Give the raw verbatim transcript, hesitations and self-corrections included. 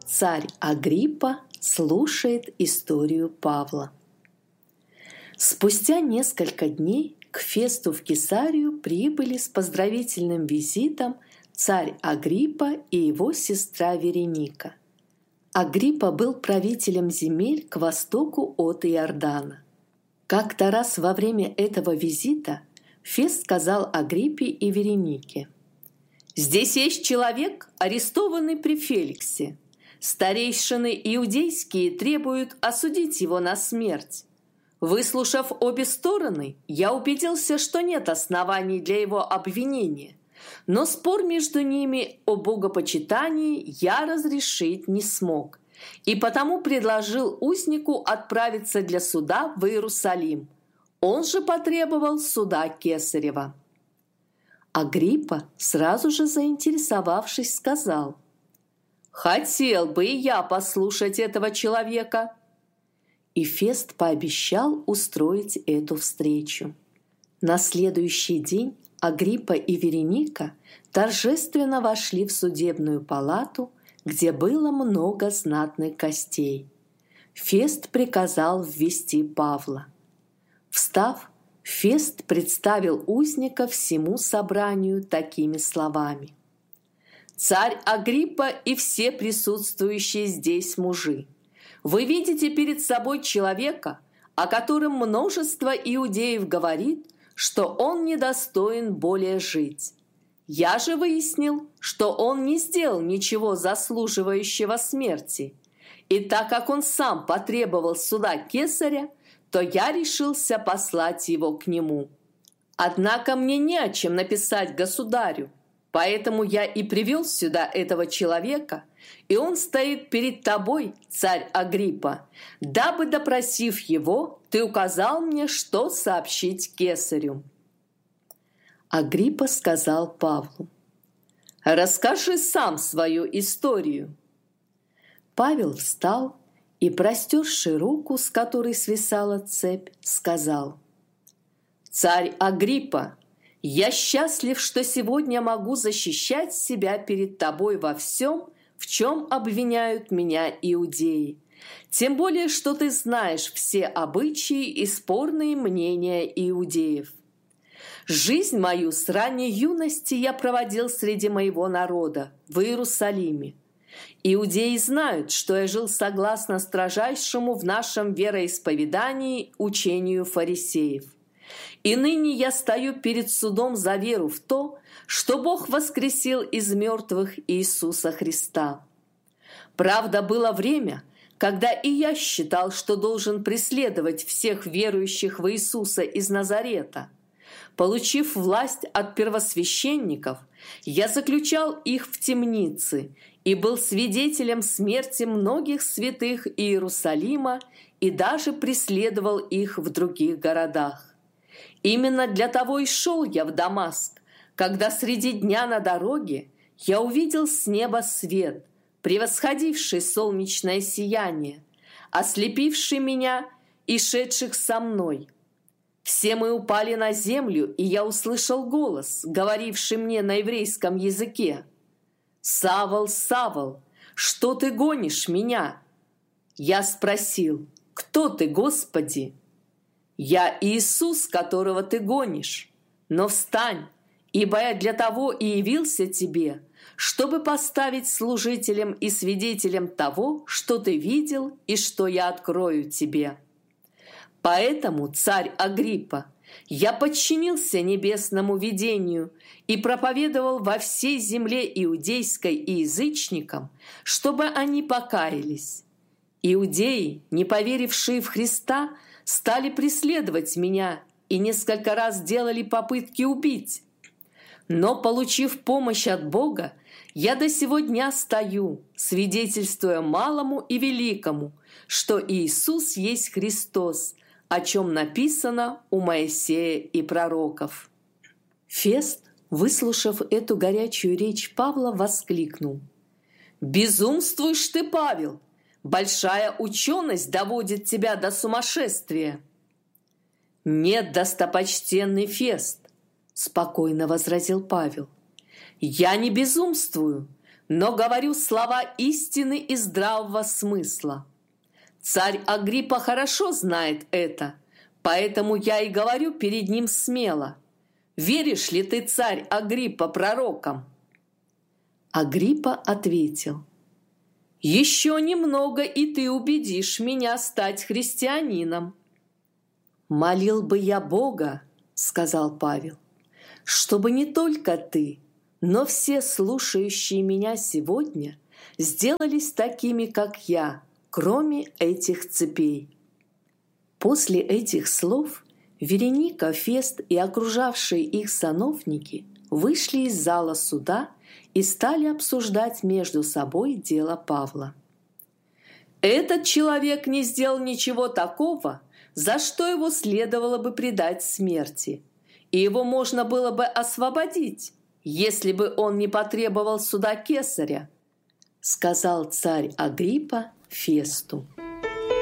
Царь Агриппа слушает историю Павла. Спустя несколько дней к Фесту в Кесарию прибыли с поздравительным визитом царь Агриппа и его сестра Вереника. Агриппа был правителем земель к востоку от Иордана. Как-то раз во время этого визита Фест сказал Агриппе и Веренике: «Здесь есть человек, арестованный при Феликсе. Старейшины иудейские требуют осудить его на смерть. Выслушав обе стороны, я убедился, что нет оснований для его обвинения, но спор между ними о богопочитании я разрешить не смог, и потому предложил узнику отправиться для суда в Иерусалим. Он же потребовал суда Кесарева». Агриппа, сразу же заинтересовавшись, сказал: «Хотел бы и я послушать этого человека». И Фест пообещал устроить эту встречу. На следующий день Агриппа и Вереника торжественно вошли в судебную палату, где было много знатных гостей. Фест приказал ввести Павла. Встав, Фест представил узника всему собранию такими словами: «Царь Агриппа и все присутствующие здесь мужи, вы видите перед собой человека, о котором множество иудеев говорит, что он недостоин более жить. Я же выяснил, что он не сделал ничего заслуживающего смерти, и так как он сам потребовал суда Кесаря, то я решился послать его к нему. Однако мне не о чем написать государю, поэтому я и привел сюда этого человека, и он стоит перед тобой, царь Агриппа, дабы, допросив его, ты указал мне, что сообщить Кесарю». Агриппа сказал Павлу: «Расскажи сам свою историю». Павел встал и, простерши руку, с которой свисала цепь, сказал: «Царь Агриппа, я счастлив, что сегодня могу защищать себя перед тобой во всем, в чем обвиняют меня иудеи. Тем более, что ты знаешь все обычаи и спорные мнения иудеев. Жизнь мою с ранней юности я проводил среди моего народа, в Иерусалиме. Иудеи знают, что я жил согласно строжайшему в нашем вероисповедании учению фарисеев. И ныне я стою перед судом за веру в то, что Бог воскресил из мертвых Иисуса Христа. Правда, было время, когда и я считал, что должен преследовать всех верующих в Иисуса из Назарета. Получив власть от первосвященников, я заключал их в темницы и был свидетелем смерти многих святых Иерусалима и даже преследовал их в других городах. Именно для того и шел я в Дамаск, когда среди дня на дороге я увидел с неба свет, превосходивший солнечное сияние, ослепивший меня и шедших со мной. Все мы упали на землю, и я услышал голос, говоривший мне на еврейском языке: «Савл, Савл, что ты гонишь меня?» Я спросил: «Кто ты, Господи?» «Я Иисус, которого ты гонишь. Но встань, ибо я для того и явился тебе, чтобы поставить служителем и свидетелем того, что ты видел и что я открою тебе». Поэтому, царь Агриппа, я подчинился небесному видению и проповедовал во всей земле иудейской и язычникам, чтобы они покаялись. Иудеи, не поверившие в Христа, стали преследовать меня и несколько раз делали попытки убить. Но, получив помощь от Бога, я до сего дня стою, свидетельствуя малому и великому, что Иисус есть Христос, о чем написано у Моисея и пророков». Фест, выслушав эту горячую речь Павла, воскликнул: «Безумствуешь ты, Павел! Большая ученость доводит тебя до сумасшествия». «Нет, достопочтенный Фест», — спокойно возразил Павел, — «я не безумствую, но говорю слова истины и здравого смысла. Царь Агриппа хорошо знает это, поэтому я и говорю перед ним смело. Веришь ли ты, царь Агриппа, пророкам?» Агриппа ответил: «Еще немного, и ты убедишь меня стать христианином». «Молил бы я Бога, — сказал Павел, — чтобы не только ты, но все слушающие меня сегодня сделались такими, как я, кроме этих цепей». После этих слов Вереника, Фест и окружавшие их сановники вышли из зала суда и стали обсуждать между собой дело Павла. «Этот человек не сделал ничего такого, за что его следовало бы предать смерти, и его можно было бы освободить, если бы он не потребовал суда Кесаря», — сказал царь Агриппа Фесту.